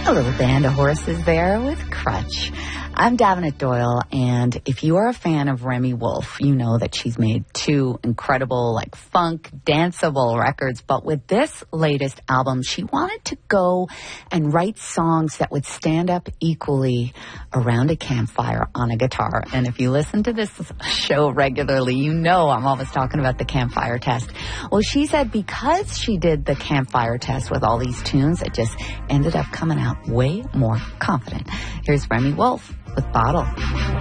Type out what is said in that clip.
A little band of horses there with Crutch. I'm Davenant Doyle, and if you are a fan of Remi Wolf, you know that she's made two incredible, funk, danceable records. But with this latest album, she wanted to go and write songs that would stand up equally around a campfire on a guitar. And if you listen to this show regularly, you know I'm always talking about the campfire test. Well, she said because she did the campfire test with all these tunes, it just ended up coming out way more confident. Here's Remi Wolf with Bottle.